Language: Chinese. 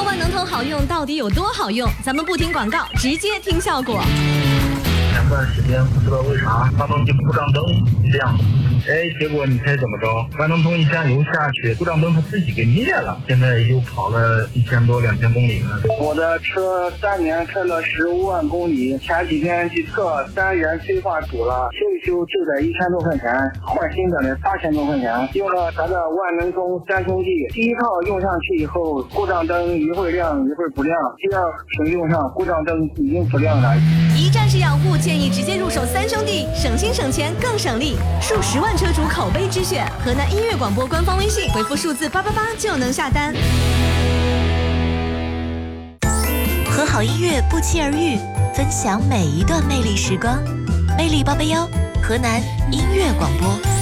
说万能通好用到底有多好用？咱们不听广告，直接听效果。 前段时间不知道为啥发动机故障灯亮了，结果你猜怎么着？万能通一加油下去，故障灯它自己给灭了。现在又跑了1000多2000公里了。 我的车3年开了15万公里，前几天去测3元催化堵了，修一修就得1000多块钱，换新的得8000多块钱。用了咱的万能通3兄弟，第一套用上去以后，故障灯一会儿亮一会儿不亮，第二次用上故障灯已经不亮了。 一站式养护，建议直接入手3兄弟，省心省钱更省力，数10万车主口碑之选。河南音乐广播官方微信回复数字888就能下单。 和好音乐不期而遇，分享每一段魅力时光。魅力881，河南音乐广播。